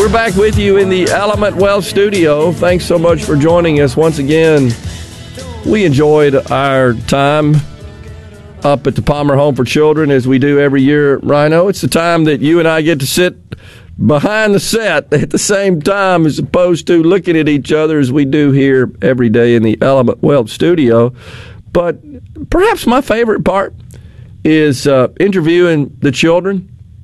we're back with you in the Element Wealth studio. Thanks so much for joining us once again. We enjoyed our time up at the Palmer Home for Children as we do every year, Rhino. It's the time that you and I get to sit behind the set at the same time as opposed to looking at each other as we do here every day in the Element Wealth studio. But perhaps my favorite part is interviewing the children.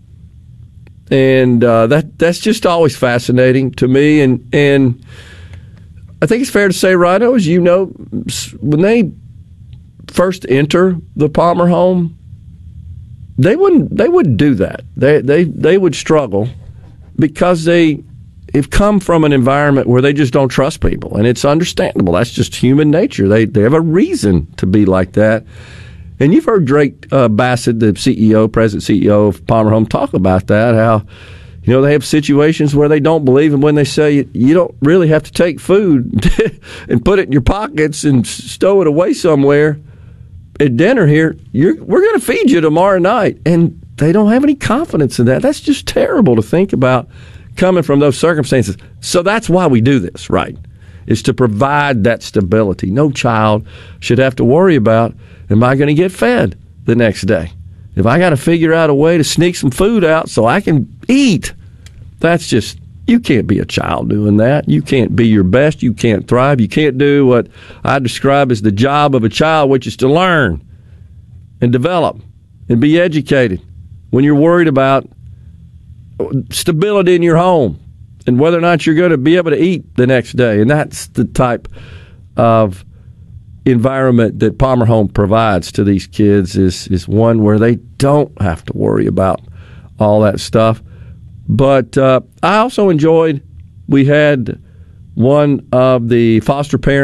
And that's just always fascinating to me. And I think it's fair to say, Rhino, as you know, when they first enter the Palmer home, they wouldn't do that. They would struggle because they have come from an environment where they just don't trust people, and it's understandable. That's just human nature. They have a reason to be like that. And you've heard Drake Bassett, the president CEO of Palmer Home, talk about that, how they have situations where they don't believe, and when they say you don't really have to take food and put it in your pockets and stow it away somewhere at dinner here, we're going to feed you tomorrow night. And they don't have any confidence in that. That's just terrible to think about coming from those circumstances. So that's why we do this, right, is to provide that stability. No child should have to worry about, am I going to get fed the next day? If I got to figure out a way to sneak some food out so I can eat, that's just, you can't be a child doing that. You can't be your best. You can't thrive. You can't do what I describe as the job of a child, which is to learn and develop and be educated when you're worried about stability in your home and whether or not you're going to be able to eat the next day. And that's the type of environment that Palmer Home provides to these kids is one where they don't have to worry about all that stuff. But I also enjoyed, we had one of the foster parents